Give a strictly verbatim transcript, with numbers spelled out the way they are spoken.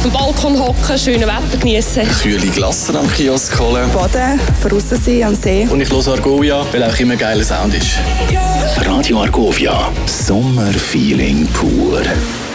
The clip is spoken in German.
dem Balkon hocken, schönes Wetter genießen. Kühle Glassen am Kiosk holen. Baden, draussen sein am See. Und ich höre Argovia, weil auch immer geiler Sound ist. Radio Argovia, Sommerfeeling pur.